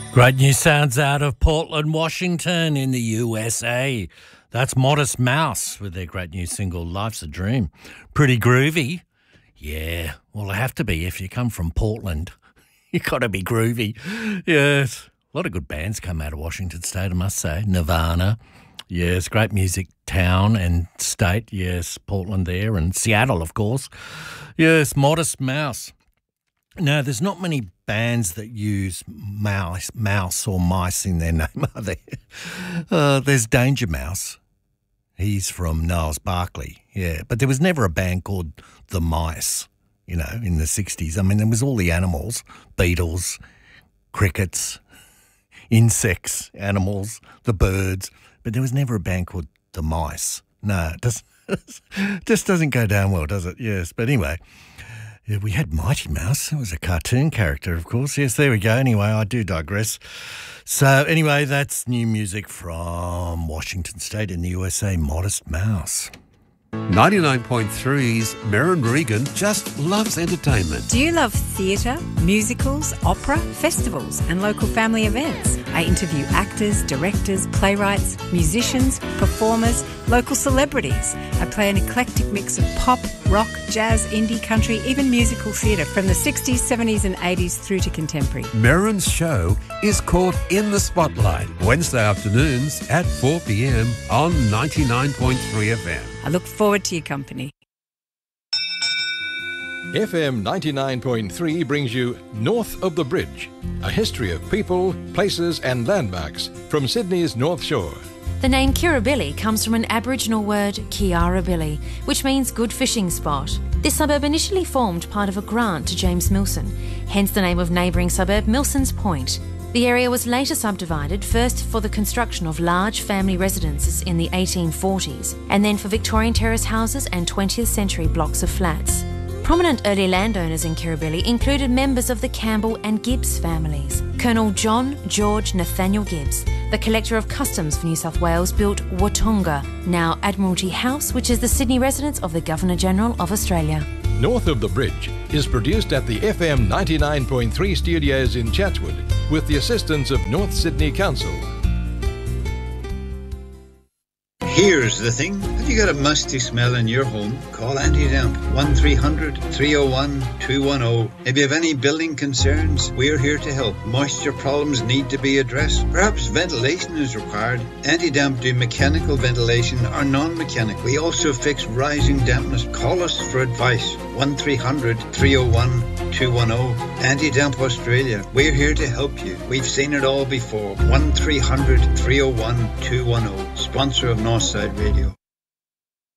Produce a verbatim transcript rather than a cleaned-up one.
Great new sounds out of Portland, Washington in the U S A. That's Modest Mouse with their great new single, Life's a Dream. Pretty groovy. Yeah, well, it have to be if you come from Portland. You got to be groovy. Yes, a lot of good bands come out of Washington State, I must say. Nirvana. Yes, great music town and state. Yes, Portland there, and Seattle, of course. Yes, Modest Mouse. Now, there's not many bands that use mouse, mouse or mice in their name, are there? Uh, there's Danger Mouse. He's from Niles Barkley, yeah. But there was never a band called The Mice, you know, in the sixties. I mean, there was all the animals, beetles, crickets, insects, animals, the birds. But there was never a band called The Mice. No, it just, just doesn't go down well, does it? Yes, but anyway... Yeah, we had Mighty Mouse. It was a cartoon character, of course. Yes, there we go. Anyway, I do digress. So, anyway, that's new music from Washington State in the U S A, Modest Mouse. ninety-nine point three's Merrin Regan just loves entertainment. Do you love theatre, musicals, opera, festivals and local family events? I interview actors, directors, playwrights, musicians, performers, local celebrities. I play an eclectic mix of pop, rock, jazz, indie, country, even musical theatre from the sixties, seventies and eighties through to contemporary. Merrin's show is called In the Spotlight, Wednesday afternoons at four p.m. on ninety-nine point three F M. I look forward to your company. F M ninety-nine point three brings you North of the Bridge, a history of people, places and landmarks from Sydney's North Shore. The name Kirribilli comes from an Aboriginal word, Kiarabilli, which means good fishing spot. This suburb initially formed part of a grant to James Milson, hence the name of neighbouring suburb Milson's Point. The area was later subdivided, first for the construction of large family residences in the eighteen forties, and then for Victorian terrace houses and twentieth century blocks of flats. Prominent early landowners in Kirribilli included members of the Campbell and Gibbs families. Colonel John George Nathaniel Gibbs, the Collector of Customs for New South Wales, built Watonga, now Admiralty House, which is the Sydney residence of the Governor-General of Australia. North of the Bridge is produced at the F M ninety-nine point three studios in Chatswood with the assistance of North Sydney Council. Here's the thing. Have you got a musty smell in your home? Call Anti-Damp one three hundred, three oh one, two one oh. If you have any building concerns, we're here to help. Moisture problems need to be addressed. Perhaps ventilation is required. Anti-Damp do mechanical ventilation or non-mechanical. We also fix rising dampness. Call us for advice. one three hundred, three oh one, two one oh. Anti-Damp Australia. We're here to help you. We've seen it all before. one three hundred, three oh one, two one oh. Sponsor of Northside Radio.